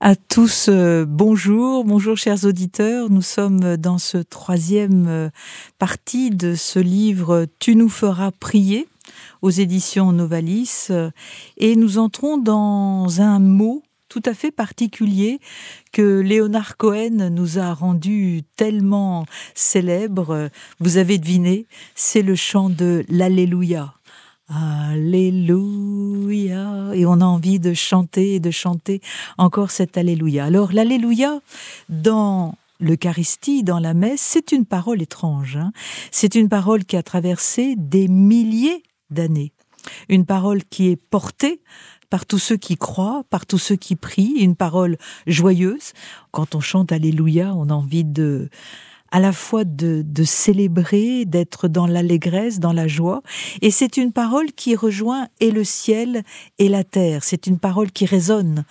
À tous, bonjour chers auditeurs. Nous sommes dans ce troisième partie de ce livre « Tu nous feras prier » aux éditions Novalis. Et nous entrons dans un mot tout à fait particulier que Léonard Cohen nous a rendu tellement célèbre. Vous avez deviné, c'est le chant de l'Alléluia. Alléluia. Et on a envie de chanter et de chanter encore cet Alléluia. Alors l'Alléluia, dans l'Eucharistie, dans la messe, c'est une parole étrange. C'est une parole qui a traversé des milliers d'années. Une parole qui est portée par tous ceux qui croient, par tous ceux qui prient, une parole joyeuse. Quand on chante Alléluia, on a envie à la fois de célébrer, d'être dans l'allégresse, dans la joie. Et c'est une parole qui rejoint et le ciel et la terre. C'est une parole qui résonne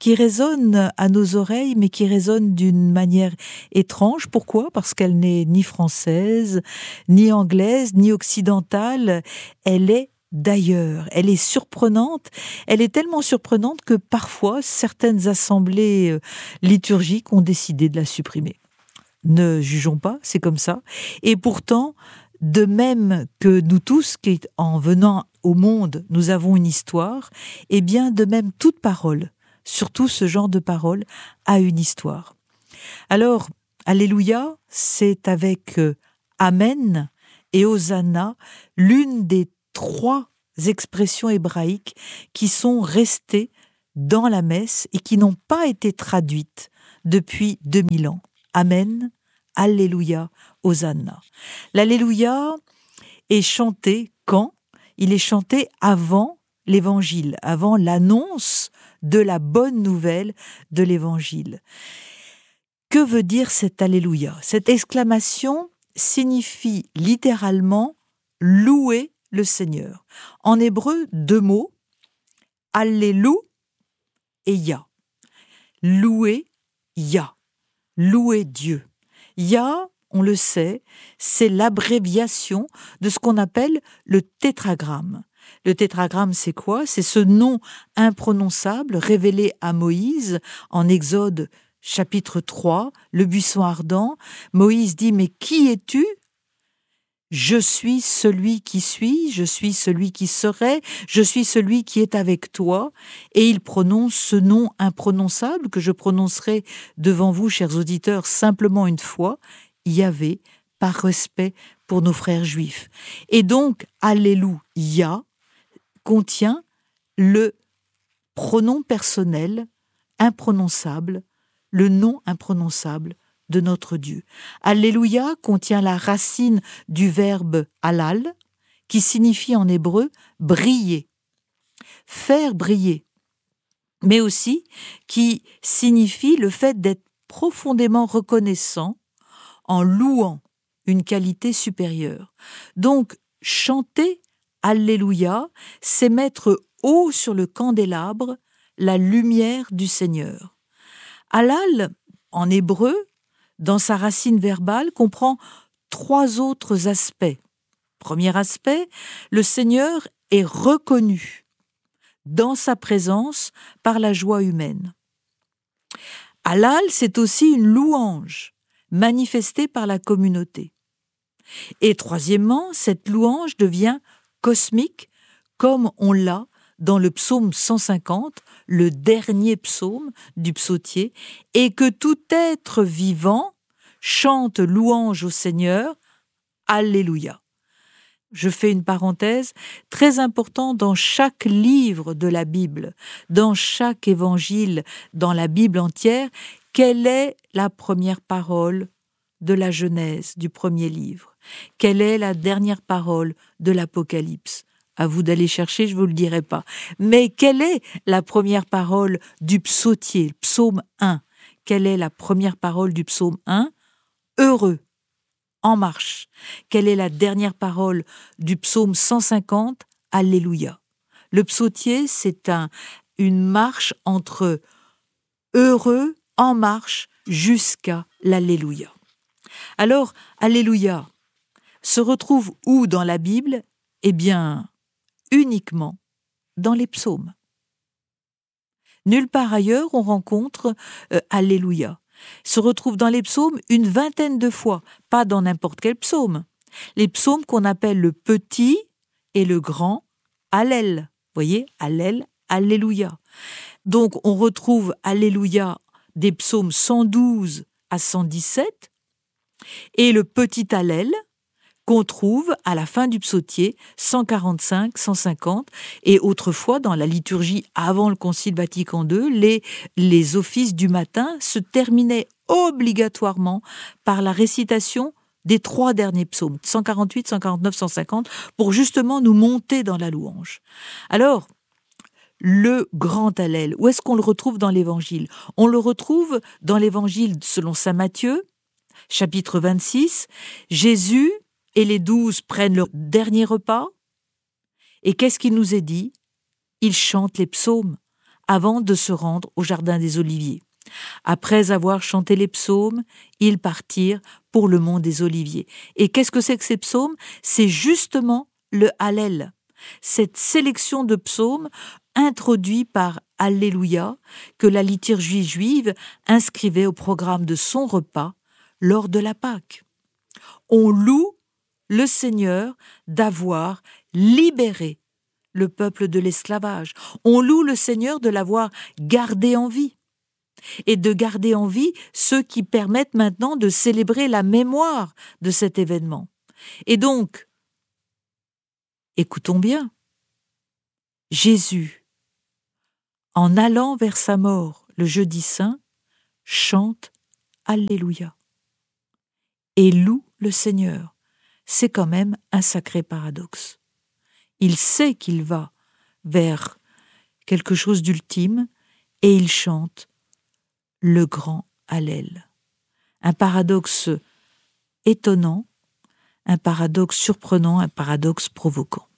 à nos oreilles, mais qui résonne d'une manière étrange. Pourquoi ? Parce qu'elle n'est ni française, ni anglaise, ni occidentale. Elle est d'ailleurs, elle est surprenante. Elle est tellement surprenante que parfois, certaines assemblées liturgiques ont décidé de la supprimer. Ne jugeons pas, c'est comme ça. Et pourtant, de même que nous tous, qui en venant au monde, nous avons une histoire, eh bien, de même, toute parole, surtout ce genre de parole, a une histoire. Alors, Alléluia, c'est avec Amen et Hosanna, l'une des trois expressions hébraïques qui sont restées dans la messe et qui n'ont pas été traduites depuis 2000 ans. Amen, Alléluia, Hosanna. L'Alléluia est chanté quand ? Il est chanté avant l'Évangile, avant l'annonce de la bonne nouvelle de l'Évangile. Que veut dire cet Alléluia ? Cette exclamation signifie littéralement « louer le Seigneur ». En hébreu, deux mots, « Allélou » et « Ya ». Louer, Ya. Louer Dieu. Yah, on le sait, c'est l'abréviation de ce qu'on appelle le tétragramme. Le tétragramme, c'est quoi ? C'est ce nom imprononçable révélé à Moïse en Exode chapitre 3, le buisson ardent. Moïse dit « Mais qui es-tu ? Je suis celui qui suis, je suis celui qui serai, je suis celui qui est avec toi. » Et il prononce ce nom imprononçable que je prononcerai devant vous, chers auditeurs, simplement une fois, Yahvé, par respect pour nos frères juifs. Et donc, Alléluia contient le pronom personnel imprononçable, le nom imprononçable de notre Dieu. Alléluia contient la racine du verbe halal, qui signifie en hébreu briller, faire briller, mais aussi qui signifie le fait d'être profondément reconnaissant en louant une qualité supérieure. Donc, chanter Alléluia, c'est mettre haut sur le candélabre la lumière du Seigneur. Halal, en hébreu, dans sa racine verbale, comprend trois autres aspects. Premier aspect, le Seigneur est reconnu dans sa présence par la joie humaine. Halal, c'est aussi une louange manifestée par la communauté. Et troisièmement, cette louange devient cosmique, comme on l'a dans le psaume 150, le dernier psaume du psautier, et que tout être vivant chante louange au Seigneur, Alléluia. Je fais une parenthèse, très important dans chaque livre de la Bible, dans chaque évangile, dans la Bible entière, quelle est la première parole de la Genèse, du premier livre ? Quelle est la dernière parole de l'Apocalypse ? À vous d'aller chercher, je ne vous le dirai pas. Mais quelle est la première parole du psautier, psaume 1 ? Quelle est la première parole du psaume 1 ? Heureux, en marche. Quelle est la dernière parole du psaume 150 ? Alléluia. Le psautier, c'est une marche entre heureux, en marche, jusqu'à l'Alléluia. Alors, Alléluia se retrouve où dans la Bible ? Eh bien, uniquement dans les psaumes. Nulle part ailleurs on rencontre Alléluia. Se retrouve dans les psaumes une vingtaine de fois, pas dans n'importe quel psaume. Les psaumes qu'on appelle le petit et le grand Hallel. Vous voyez, Hallel, Alléluia. Donc on retrouve Alléluia des psaumes 112 à 117 et le petit Hallel qu'on trouve à la fin du psautier 145, 150 et autrefois dans la liturgie avant le Concile Vatican II, les offices du matin se terminaient obligatoirement par la récitation des 3 derniers psaumes, 148, 149, 150, pour justement nous monter dans la louange. Alors, le grand Hallel, où est-ce qu'on le retrouve dans l'Évangile? On le retrouve dans l'Évangile selon saint Matthieu, chapitre 26. Jésus et les 12 prennent leur dernier repas. Et qu'est-ce qu'il nous est dit? Ils chantent les psaumes avant de se rendre au jardin des Oliviers. Après avoir chanté les psaumes, ils partirent pour le mont des Oliviers. Et qu'est-ce que c'est que ces psaumes? C'est justement le Hallel, cette sélection de psaumes introduits par Alléluia que la liturgie juive inscrivait au programme de son repas lors de la Pâque. On loue le Seigneur d'avoir libéré le peuple de l'esclavage. On loue le Seigneur de l'avoir gardé en vie et de garder en vie ceux qui permettent maintenant de célébrer la mémoire de cet événement. Et donc, écoutons bien, Jésus, en allant vers sa mort le jeudi saint, chante Alléluia et loue le Seigneur. C'est quand même un sacré paradoxe. Il sait qu'il va vers quelque chose d'ultime et il chante le grand Hallel. Un paradoxe étonnant, un paradoxe surprenant, un paradoxe provoquant.